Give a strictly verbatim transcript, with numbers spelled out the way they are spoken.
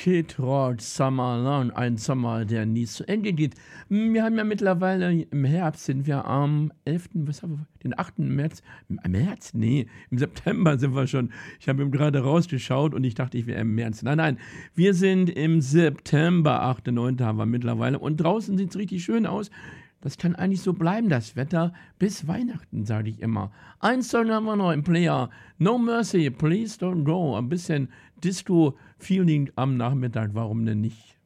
Kid Rock Summer Long, ein Sommer, der nie zu Ende geht. Wir haben ja mittlerweile im Herbst, sind wir am elften, was haben wir, den achten März, im März? Nee, im September sind wir schon. Ich habe eben gerade rausgeschaut und ich dachte, ich wäre im März. Nein, nein, wir sind im September, achter neunter haben wir mittlerweile und draußen sieht es richtig schön aus. Das kann eigentlich so bleiben, das Wetter, bis Weihnachten, sage ich immer. Ein Song haben wir noch im Player. No Mercy, Please Don't Go. Ein bisschen Disco-Feeling am Nachmittag, warum denn nicht?